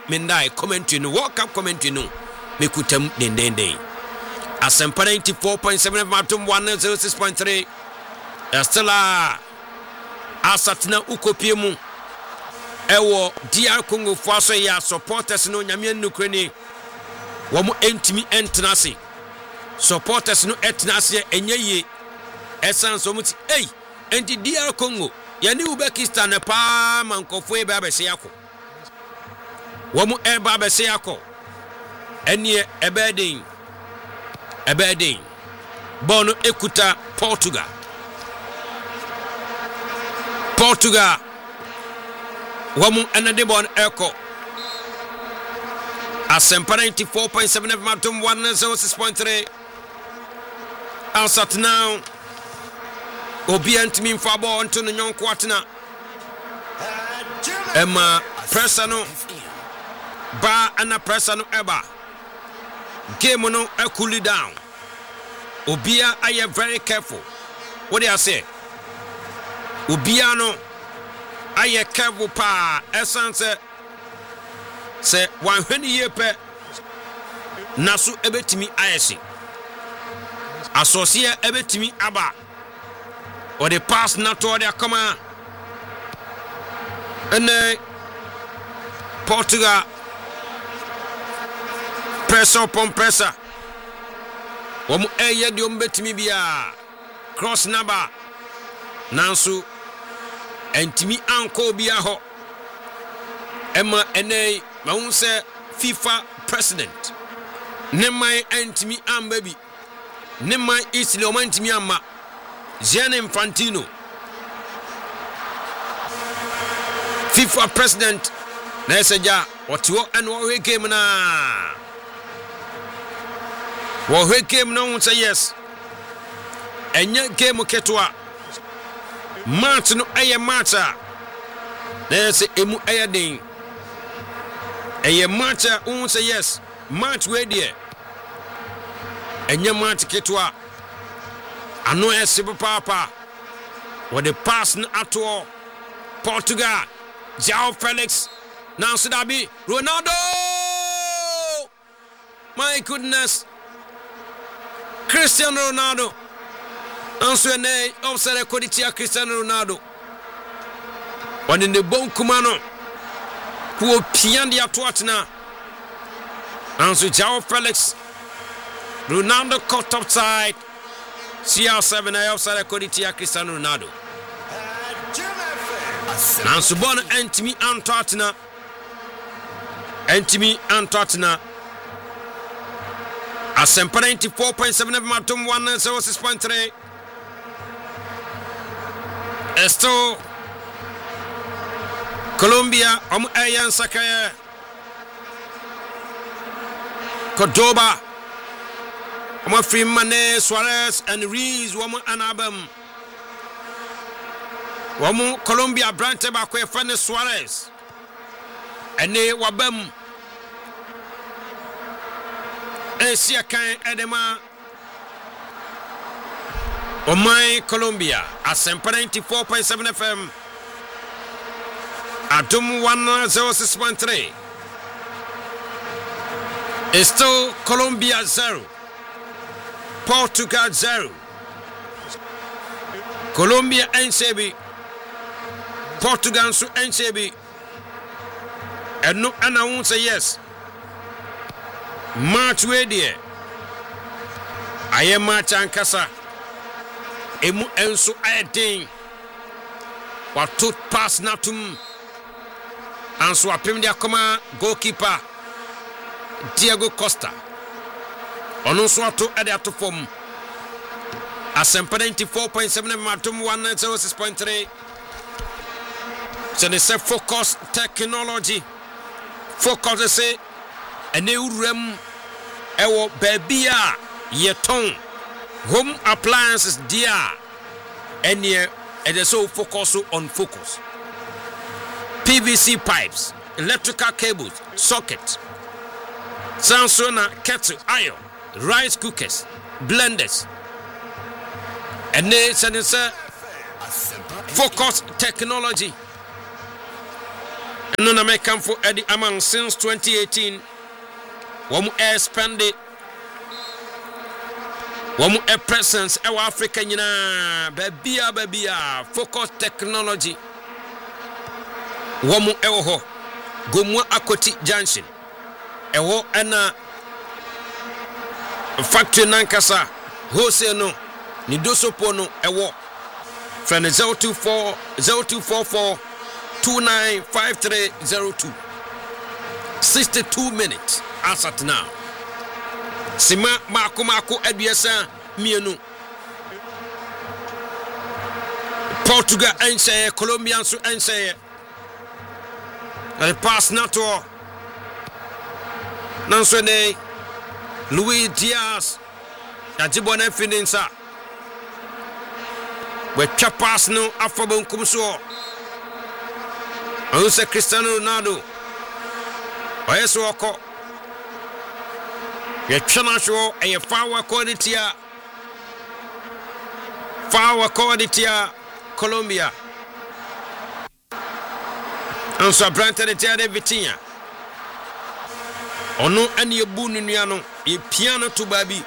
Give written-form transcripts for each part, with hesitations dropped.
mendai commentary no World Cup commentary no me kutam den Asempa 94.7 Matum 106.3 Estela Asatna ukopiemu ewo DR Congo fwaso ya supporters no nyame nukreni womo entimi entnase supporters no etnase enye essence omuti enti DR Congo yani Uzbekistan pa mankofo ebe abese yako womo eba abese yako enie ebedin bono ekuta Portugal womu anade bon eko Asempa 94.7 Matum 106.3 Asat now Obient min fabo onto no nyonko atena Emma pressa no ba ana pressa no eba game no cool it down Obia I am very careful what do I say Obia no I am careful pa essence say 120 year pe nasu ebetimi ayesi associate ebetimi aba or the pass not to their come and Portugal pressure upon pressure womu eye di ombetimi bia cross number nansu entimi anko bia ho ema ene maun se FIFA president nemai entimi ambabi nemai isle o entimi amma Gianni Infantino FIFA president na eseja otiwo eno we game na wo he game no say yes enye game ketwa match no eye match na say emu eye den eye match say yes match we there enye match ketwa ano ese papa with the pass no ato Portugal João Felix now should that be Ronaldo my goodness Cristiano Ronaldo answer ne offside quality Cristiano Ronaldo one in the bon kumano who pian dia toatna answer João Felix Ronaldo caught upside CR7 offside quality Cristiano Ronaldo answer bon entimi antotna Asempa 94.7 Matum 106.3 Esto Colombia ayan sakaya Cordoba Mane Suarez and Rees anabam Colombia brante ba ko efane Suarez ene wabam Asia kan edema Omai Colombia Asempa 94.7 FM Adum 106.3 Esto Colombia 0 Portugal 0 Colombia NCB Portugal so NCB and no and I won't say yes match we there I am match ankasa emu enso ayedin what to pass natum and so apem dia koma goalkeeper Diego Costa ono so ato ade ato form Asempa 94.7 Matum 106.3 so they say focus technology focus say ene uram ewo baby a yeton home appliances dia ene it is so focus on focus PVC pipes electrical cables sockets Samsung kettle iron rice cookers blenders and they said focus technology no na make for Eddie Amang since 2018 wɔn expanded wɔn a presence ɛwɔ Africa nyinaa babia focus technology wɔn ɛwɔ hɔ Gomua Akoti Junction ɛwɔ ɛna factory nankasa wholesale no ni dosopo no ɛwɔ friend 0244 295302 62 minutes as at now sima mako aduasa mienu Portugal ense Colombia so ense the pass na to nanso ne Luis Diaz ajibona fininsa we twa pass no afabo nkum so Ose Cristiano Ronaldo oyeso oko ye twena so e fawa quality Colombia anso brante de tiade Vitinha ono ani ebu nua no e piano to babi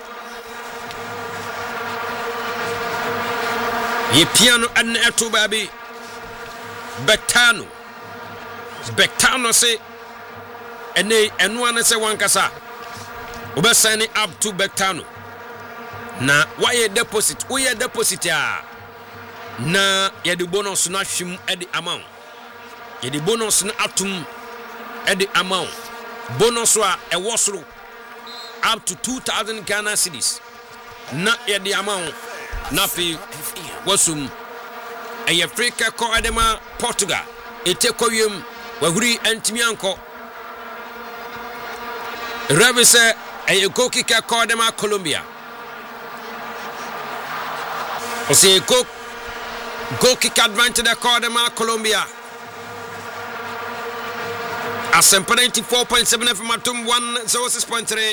ye piano an eto babi Betano say eno an se wankasa obesani up to Betano na why deposit na ye the bonus na hwim e the amount ye the bonus na atum e the amount bonus wa e wosoro up to 2000 Ghana cedis na ye the amount na fi wasum e Africa ko adema Portugal etekoyem wahuri antimi anko Ravise e goal kicker ko adema Colombia o se goal kick advantage the Cordema Colombia. Asempa 94.7 FM atum 106.3.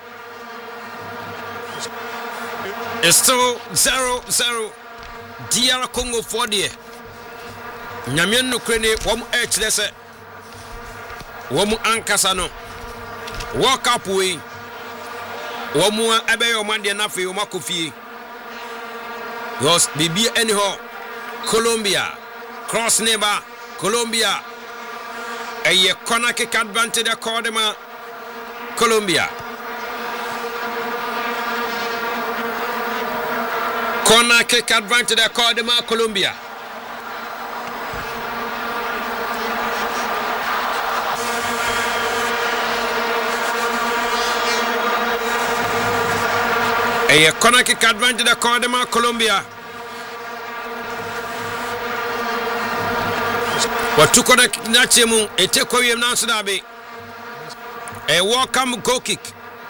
It's still 0-0. DR Congo 4D. Nyamien no krene wom echlese. Wom ankasa no. World Cup we. Wom abeyo mande na fe wom akofie. Yos bibi anyhow. Colombia cross neighbor Colombia a corner kick advantage the Cordema Colombia corner kick advantage the Cordema Colombia a corner kick advantage the Cordema Colombia Watukona nachemu etekoye mnansudabe a welcome goal kick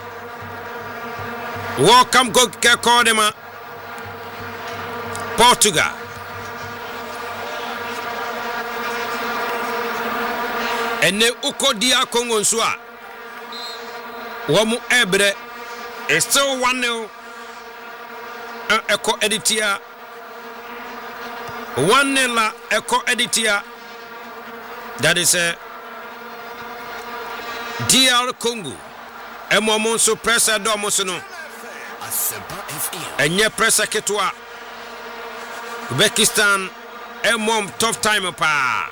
Cordema Portugal ene uko dia Congo nsua wamu ebre still 1-0 eko editia 1-0 eko editia. That is a DR Congo. Emomonso pressa domosono. Enye pressa ketwa. Uzbekistan emom tough time pa.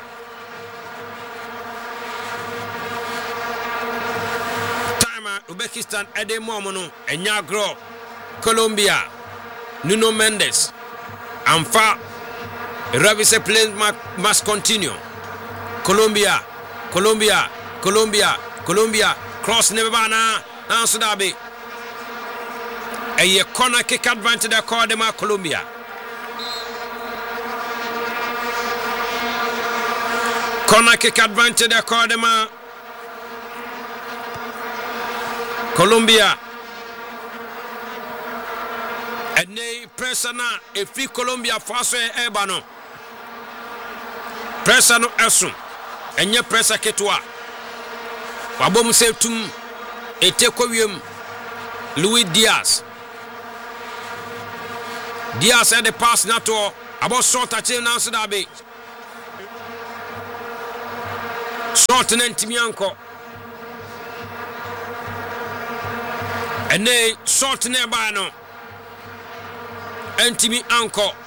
Time Uzbekistan ede momono enya gro. Colombia Nuno Mendes. Amfa Ravise play must continue. Colombia cross nebana Ansudabe a corner kick advantage the Cordema Colombia corner kick advantage the Cordema Colombia and ne pressana e fi Colombia faso ebano pressano esum enye pressa ketwa wabom setum etekowiem Luis Diaz had the pass nato about short touch na so da be short na ntimi anko ene short na ba no ntimi anko